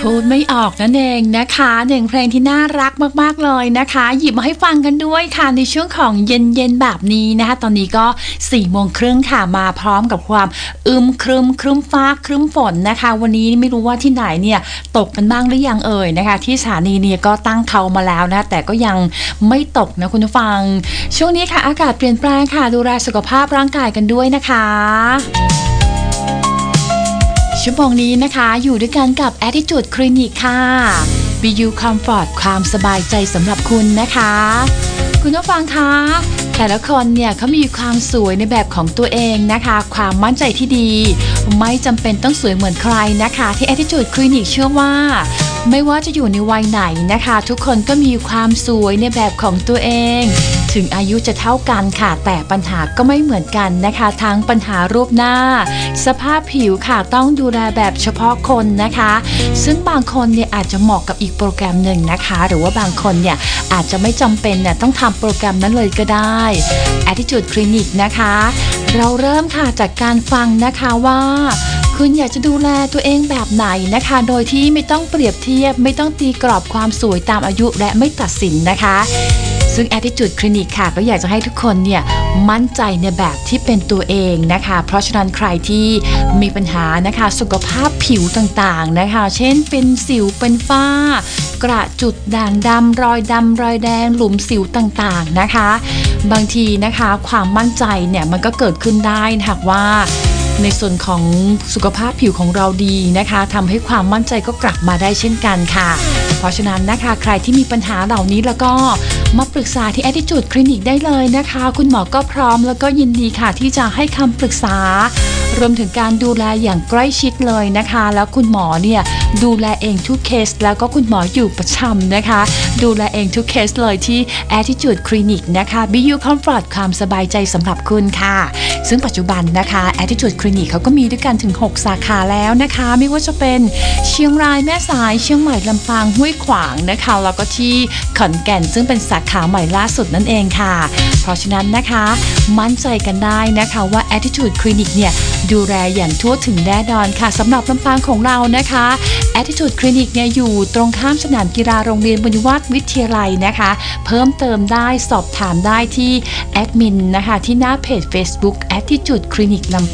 พูดไม่ออกนั่นเองนะคะหนึ่งเพลงที่น่ารักมากๆเลยนะคะหยิบมาให้ฟังกันด้วยค่ะในช่วงของเย็นๆแบบนี้นะคะตอนนี้ก็4:30ค่ะมาพร้อมกับความครึ้มฟ้าครึ้มฝนนะคะวันนี้ไม่รู้ว่าที่ไหนเนี่ยตกกันบ้างหรือยังเอ่ยนะคะที่สถานีเนี่ยก็ตั้งเขามาแล้วนะแต่ก็ยังไม่ตกนะคุณผู้ฟังช่วงนี้ค่ะอากาศเปลี่ยนแปลงค่ะดูแลสุขภาพร่างกายกันด้วยนะคะชั่วโมงนี้นะคะอยู่ด้วยกันกับ Attitude Clinic ค่ะ BU Comfort ความสบายใจสำหรับคุณนะคะคุณผู้ฟังคะแต่ละคนเนี่ยเขามีความสวยในแบบของตัวเองนะคะความมั่นใจที่ดีไม่จำเป็นต้องสวยเหมือนใครนะคะที่ Attitude Clinic เชื่อว่าไม่ว่าจะอยู่ในวัยไหนนะคะทุกคนก็มีความสวยในแบบของตัวเองถึงอายุจะเท่ากันค่ะแต่ปัญหาก็ไม่เหมือนกันนะคะทั้งปัญหารูปหน้าสภาพผิวค่ะต้องดูแลแบบเฉพาะคนนะคะซึ่งบางคนเนี่ยอาจจะเหมาะกับอีกโปรแกรมหนึ่งนะคะหรือว่าบางคนเนี่ยอาจจะไม่จำเป็นเนี่ยต้องทำโปรแกรมนั้นเลยก็ได้ Attitude Clinic นะคะเราเริ่มค่ะจากการฟังนะคะว่าคุณอยากจะดูแลตัวเองแบบไหนนะคะโดยที่ไม่ต้องเปรียบเทียบไม่ต้องตีกรอบความสวยตามอายุและไม่ตัดสินนะคะซึ่ง Attitude Clinic ค่ะก็อยากจะให้ทุกคนเนี่ยมั่นใจในแบบที่เป็นตัวเองนะคะเพราะฉะนั้นใครที่มีปัญหานะคะสุขภาพผิวต่างๆนะคะเช่นเป็นสิวเป็นฝ้ากระจุดด่างดำรอยดำรอยแดงหลุมสิวต่างๆนะคะบางทีนะคะความมั่นใจเนี่ยมันก็เกิดขึ้นได้หากว่าในส่วนของสุขภาพผิวของเราดีนะคะทำให้ความมั่นใจก็กลับมาได้เช่นกันค่ะเพราะฉะนั้นนะคะใครที่มีปัญหาเหล่านี้แล้วก็มาปรึกษาที่ Attitude Clinic ได้เลยนะคะคุณหมอก็พร้อมแล้วก็ยินดีค่ะที่จะให้คำปรึกษารวมถึงการดูแลอย่างใกล้ชิดเลยนะคะแล้วคุณหมอเนี่ยดูแลเองทุกเคสแล้วก็คุณหมออยู่ประจำนะคะดูแลเองทุกเคสเลยที่ Attitude Clinic นะคะ BU Comfort ความสบายใจสำหรับคุณค่ะซึ่งปัจจุบันนะคะ Attitude Clinic เขาก็มีด้วยกันถึง6สาขาแล้วนะคะไม่ว่าจะเป็นเชียงรายแม่สายเชียงใหม่ลำปางห้วยขวางนะคะแล้วก็ที่ขอนแก่นซึ่งเป็นสาขาใหม่ล่าสุดนั่นเองค่ะเพราะฉะนั้นนะคะมั่นใจกันได้นะคะว่า Attitude Clinic เนี่ยดูแลอย่างทั่วถึงแน่นอนค่ะสำหรับลำปางของเรานะคะ Attitude Clinic เนี่ยอยู่ตรงข้ามสนามกีฬาโรงเรียนบุญวัฒน์วิทยาลัยนะคะเพิ่มเติมได้สอบถามได้ที่แอดมินนะคะที่หน้าเพจ Facebook Attitude Clinic ลำ